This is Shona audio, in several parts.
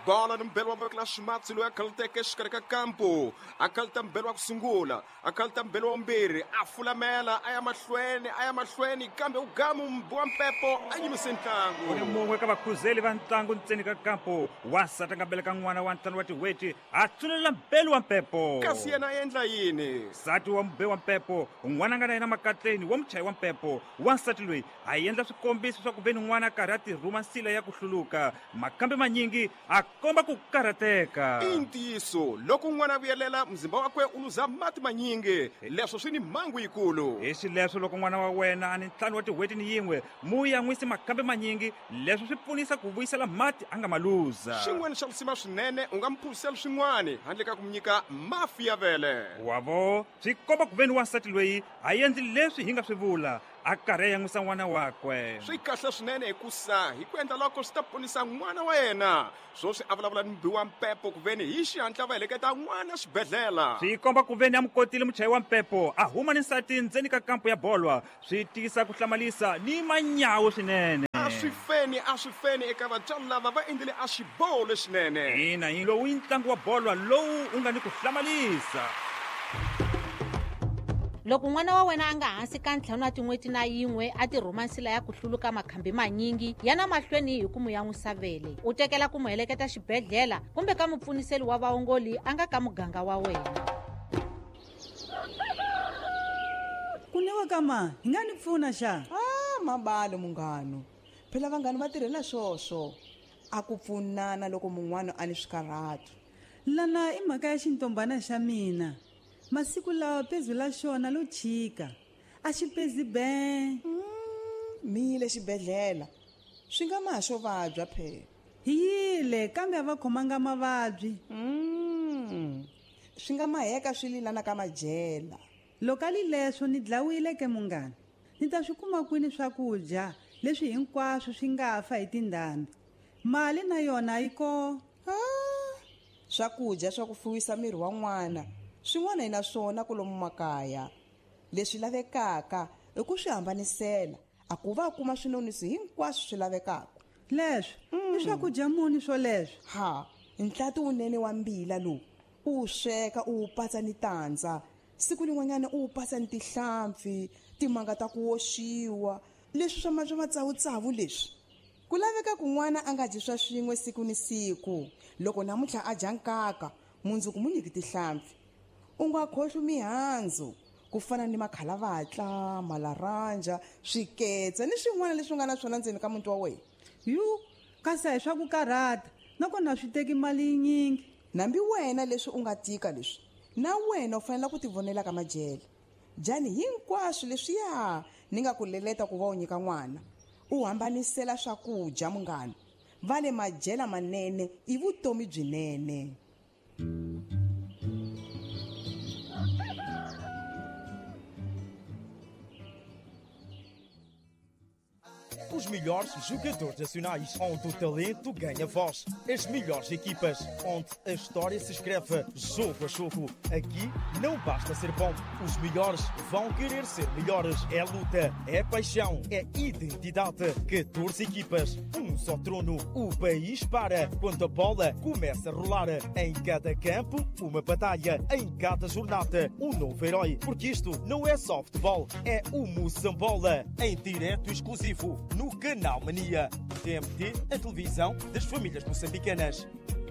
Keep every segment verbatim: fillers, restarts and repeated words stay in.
bola ni mbelo wa mbekela ximatsi loyi a khalateke exikarhi ka kampo a khalata mbelo wa ku sungula a khalata mbelo wa mbirhi a fulamela a ya mahlweni a ya mahlweni kambe ugamu mbowa mpepo a yimise ntlangu ku ni mun'we ka vakhuzeli va ntlangu ntseni ka kampo wansati a nga beleka n'wana wa ntlhanu wa tiweti a tsulela mbelo wa mpepo kasi yena a endla yini nsati wa mbe wa mpepo n'wana a nga na yena makatleni wa muchayi wa mpepo wansati loyi a endla swikombiso swa ku veni n'wana a karhi a tirhuma nsila ya ku hluluka makambe manyingi a komba ku karhateka i ntiyiso loko n'wana a vuyelela mzimba wakwe u luza mati manyingi leswo swi ni mhangu yikulu hi swileswo loko n'wana wa wena a ni ntlhanu wa tiweti ni yin'we mu ya n'wisi makambe manyingi leswo swi pfunisa ku vuyisela mati a nga ma luza xin'wana xa lusima swinene u nga mi phurisela swin'wana handle ka ku mi nyika mafi ya vele wavo swi komba ku veni wansati loyi a endli leswi hi nga swi vula a karhi a yan'wisa n'wana wakwe swi kahle swinene hikusa hi ku endla loko swi ta ponisa n'wana wa yena swo swi a vulavula ni mbiwa mpepo ku veni hi xihatla va heleketa n'wana xibedhlela swi komba ku veni a mi kotile muchayi wa mpepo a huma ni nsati ndzeni ka kampo ya bolwa swi tisa ku hlamalisa ni manyawu swinene a swi feni a swi feni eka vatswari lava va endlile a xiboho leswinene ina yi lowu i ntlangu wa bolwa lowu u nga ni ku hlamalisa loko n'wana wa wena a nga hansi ka ntlhanu wa tin'weti na yin'we a tirhuma nsila ya ku hluluka makhambi manyingi yana mahlweni hi ku mu yan'wisa vele u tekela ku mu heleketa xibedhlela kumbe ka mupfuniseli wa vaongoli a nga ka muganga wa wena kunewa kama hi nga ni pfuna xa ah mabalo munghano phela vanghani va tirhela swoswo a ku pfunana loko mun'wana a ni swikarhato lana i mhaka ya xintombana xa mina masiku lawa pezu la xona lo chika a xi pezi be mi yile xibedhlela swi nga maha xo vabya phela hi yile kambe a va khomanga mavabyi mm. swi nga maheka swi lilana ka madyela loko a lileswo ni dlawile ke munghana ni ta swi kuma kwini swakudya leswi hinkwaswo swi nga fa hi tindhambi mali na yona yi ko ah, swakudya swa ku fuwisa miri wa n'wana swin'wana hi na swona ku lomu makaya leswi lavekaka i ku swi hambanisela a ku va kuma swinonisi hinkwaswo swi lavekaka leswi mm. i swakudya muni swo leswi ha ntlati wunene wa mbila lowu u wu sweka u wu patsa ni tandza siku lin'wanyana u wu patsa ni tihlampfi timanga ta ku oxiwa leswi swa ma swa matsawutsawu leswi ku laveka ku n'wana a nga dyi swa swin'we siku ni siku loko namuntlha a dya nkaka mundzuku mu nyiki tihlampfi u nga khohlwi mihandzu ku fana ni makhalavatla malaranja swiketsa ni swin'wana leswi nga na swona ndzeni ka muti wa wena yu kasi hi swa ku karhata nakona swi teki mali yinyingi nambi wena leswi u nga tika leswi na wena u fanele ku tivonela ka madyele dyani hinkwaswo leswiya ni nga ku leleta ku va u nyika n'wana u hambanisela swakudya munghana va le madyela manene i vutomi byinene Os melhores jogadores nacionais, onde o talento ganha voz. As melhores equipas, onde a história se escreve jogo a jogo. Aqui não basta ser bom, os melhores vão querer ser melhores. É luta, é paixão, é identidade. catorze equipas, um só trono. O país para quando a bola começa a rolar. Em cada campo, uma batalha. Em cada jornada, um novo herói. Porque isto não é só futebol, é o Moçambola. Em direto exclusivo, no Canal Mania. T M T, a televisão das famílias moçambicanas.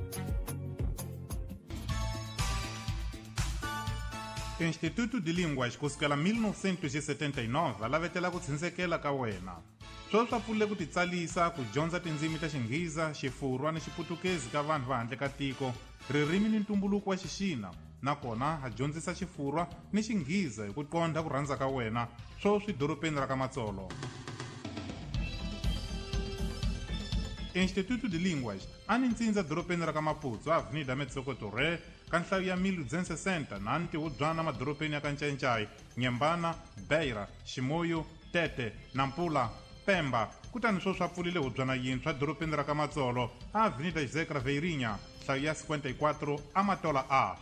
Instituto de Línguas kusukela mil novecentos e setenta e nove lavetela ku tshindzekela ka wena swo swa pfulile ku titsalisa ku dyondza tindzimi ta xinghisa xifurwa ni xiputukezi ka vanhu va handle ka tiko ririmi ni ntumbuluko wa xixina nakona ha dyondzisa xifurwa ni xinghisa hi ku qondha ku rhandza ka wena swo swi doropeni ra ka Matsolo. Instituto de Línguas a ni ntsindza doropeni ra ka Maputo avenida Metsokoto Re ka nhlayo ya mil duzentos e sessenta na ntiwodzwana madoropeni ya ka Ncencai, Nyembana, Beira, Ximoyo, Tete, Nampula, Pemba kutani swo swa pfulile hubyana yintshwa doropeni ra ka Matsolo a avenida José Craveirinha nhlayo ya cinquenta e quatro Amatola A.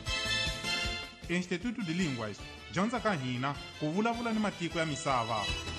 Instituto de Línguas dyondza ka hina ku vulavula ni matiko ya misava.